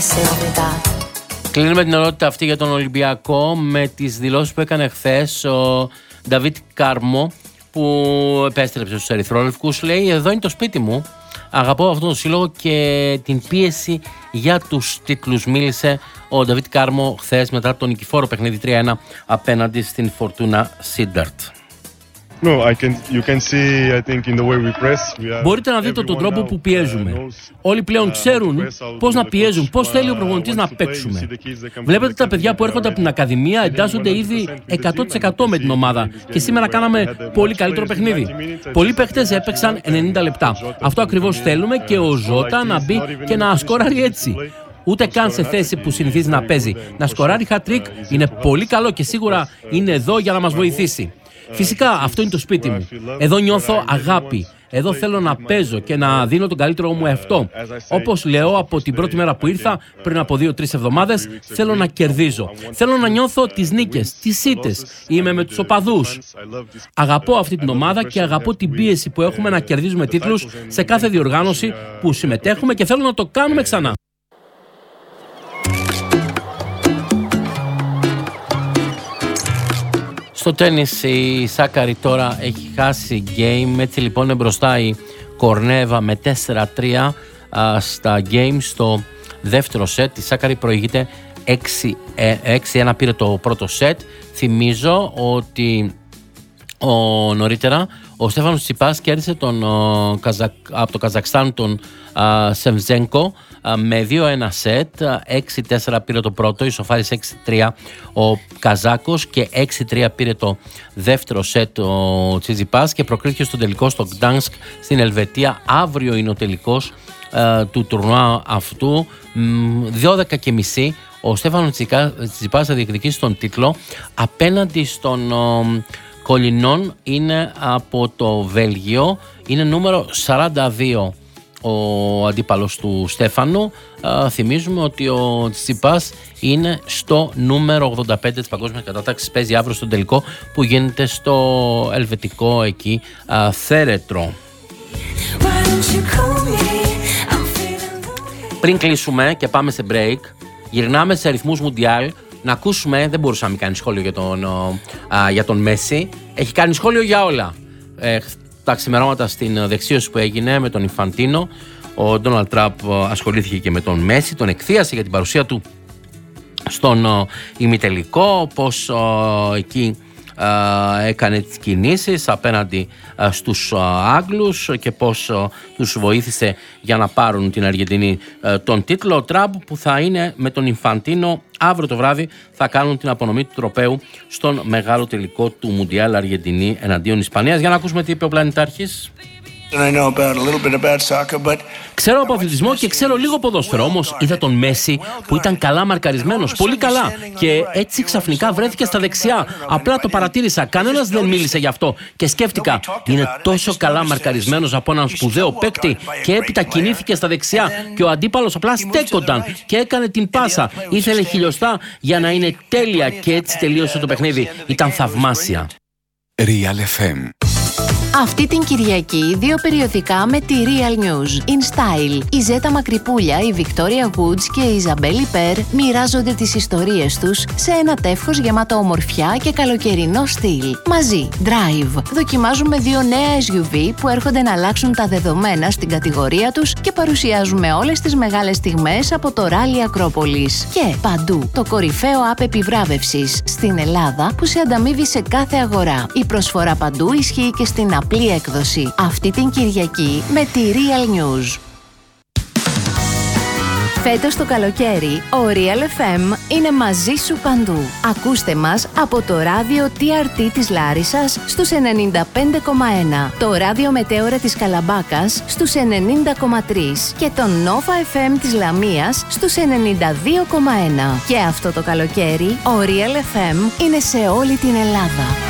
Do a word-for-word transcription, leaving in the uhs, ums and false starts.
Κλείνουμε την ερώτηση αυτή για τον Ολυμπιακό με τις δηλώσεις που έκανε χθες ο Νταβίτ Κάρμο, που επέστρεψε στους ερυθρόλευκους. Λέει: εδώ είναι το σπίτι μου, αγαπώ αυτόν τον σύλλογο και την πίεση για τους τίτλους. Μίλησε ο Νταβίτ Κάρμο χθες μετά τον νικηφόρο παιχνίδι τρία ένα απέναντι στην Φορτούνα Σίνταρτ. No, I can, you can see, I think, in the way we press. We are... Μπορείτε να δείτε τον τρόπο που πιέζουμε. Όλοι πλέον ξέρουν πώς να πιέζουν, πώς θέλει ο προπονητής να παίξουμε. Βλέπετε τα παιδιά που έρχονται από την Ακαδημία εντάσσονται ήδη εκατό τοις εκατό με την ομάδα και σήμερα κάναμε πολύ καλύτερο παιχνίδι. Πολλοί παίχτες έπαιξαν ενενήντα λεπτά. Αυτό ακριβώς θέλουμε και ο Ζώτα να μπει και να σκοράρει έτσι. Ούτε καν σε θέση που συνηθίζει να παίζει. Να σκοράρει hat-trick είναι πολύ καλό και σίγουρα είναι εδώ για να μας βοηθήσει. Φυσικά αυτό είναι το σπίτι μου. Εδώ νιώθω αγάπη. Εδώ θέλω να παίζω και να δίνω τον καλύτερο μου εαυτό. Όπως λέω από την πρώτη μέρα που ήρθα, πριν από δύο-τρεις εβδομάδες, θέλω να κερδίζω. Θέλω να νιώθω τις νίκες, τις ήττες. Είμαι με τους οπαδούς. Αγαπώ αυτή την ομάδα και αγαπώ την πίεση που έχουμε να κερδίζουμε τίτλους σε κάθε διοργάνωση που συμμετέχουμε και θέλω να το κάνουμε ξανά. Στο τένις η Σάκαρη τώρα έχει χάσει game, έτσι λοιπόν είναι μπροστά η Κορνέβα με τέσσερα τρία στα game στο δεύτερο σετ. Η Σάκαρη προηγείται έξι ένα, πήρε το πρώτο σετ. Θυμίζω ότι ο, νωρίτερα ο Στέφανος Τσιτσιπάς κέρδισε τον, ο, Καζακ, από το Καζακστάν τον α, Σεμβζένκο α, με δύο ένα σετ. έξι τέσσερα πήρε το πρώτο, ισοφάρισε έξι τρία ο Καζάκος και έξι τρία πήρε το δεύτερο σετ ο Τσιτσιπάς και προκρίθηκε στο τελικό στο Γκτάνσκ στην Ελβετία. Αύριο είναι ο τελικός α, του τουρνουά αυτού, δώδεκα και μισή. Ο Στέφανος Τσιτσιπάς θα διεκδικήσει τον τίτλο απέναντι στον ο, Κολινών, είναι από το Βέλγιο, είναι νούμερο σαράντα δύο ο αντίπαλος του Στέφανου. Α, θυμίζουμε ότι ο Τσιτσιπάς είναι στο νούμερο ογδόντα πέντε της παγκόσμιας κατάταξης, παίζει αύριο στον τελικό που γίνεται στο ελβετικό εκεί α, Θέρετρο. Πριν κλείσουμε και πάμε σε break, γυρνάμε σε αριθμούς Μουντιάλ. Να ακούσουμε, δεν μπορούσα να μην κάνει σχόλιο για τον, α, για τον Μέση. Έχει κάνει σχόλιο για όλα. Ε, τα ξημερώματα στην δεξίωση που έγινε με τον Ινφαντίνο, ο Ντόναλντ Τραμπ ασχολήθηκε και με τον Μέση, τον εκθίασε για την παρουσία του στον α, ημιτελικό, πως α, εκεί α, έκανε τις κινήσεις απέναντι α, στους α, Άγγλους και πως α, τους βοήθησε για να πάρουν την Αργεντινή α, τον τίτλο. Ο Τραμπ που θα είναι με τον Ινφαντίνο αύριο το βράδυ θα κάνουν την απονομή του τροπαίου στον μεγάλο τελικό του Μουντιάλ Αργεντινή εναντίον Ισπανίας. Για να ακούσουμε τι είπε ο πλανητάρχης. Ξέρω από αθλητισμό και ξέρω λίγο ποδόσφαιρο, όμως είδα τον Μέση που ήταν καλά μαρκαρισμένος, πολύ καλά, και έτσι ξαφνικά βρέθηκε στα δεξιά. Απλά το παρατήρησα, κανένας δεν μίλησε γι' αυτό και σκέφτηκα, είναι τόσο καλά μαρκαρισμένος από έναν σπουδαίο παίκτη και έπειτα κινήθηκε στα δεξιά και ο αντίπαλος απλά στέκονταν και έκανε την πάσα. Ήθελε χιλιοστά για να είναι τέλεια και έτσι τελείωσε το παιχνίδι. Ήταν θαυμάσια. Real εφ εμ. Αυτή την Κυριακή δύο περιοδικά με τη Real News. In Style. Η Ζέτα Μακρυπούλια, η Victoria Woods και η Ιζαμπέλ Υπέρ μοιράζονται τις ιστορίες τους σε ένα τεύχος γεμάτο ομορφιά και καλοκαιρινό στυλ. Μαζί, Drive. Δοκιμάζουμε δύο νέα ες γιου βι που έρχονται να αλλάξουν τα δεδομένα στην κατηγορία τους και παρουσιάζουμε όλες τις μεγάλες στιγμές από το Rally Ακρόπολης. Και Παντού, το κορυφαίο app επιβράβευσης στην Ελλάδα που σε ανταμείβει σε κάθε αγορά. Η προσφορά Παντού ισχύει και στην απλή έκδοση. Αυτή την Κυριακή με τη Real News. Φέτος το καλοκαίρι, ο Real εφ εμ είναι μαζί σου παντού. Ακούστε μας από το ράδιο τι αρ τι της Λάρισσας στους ενενήντα πέντε κόμμα ένα, το ράδιο Μετέωρα της Καλαμπάκας στους ενενήντα κόμμα τρία και τον Nova εφ εμ της Λαμίας στους ενενήντα δύο κόμμα ένα. Και αυτό το καλοκαίρι, ο Real εφ εμ είναι σε όλη την Ελλάδα.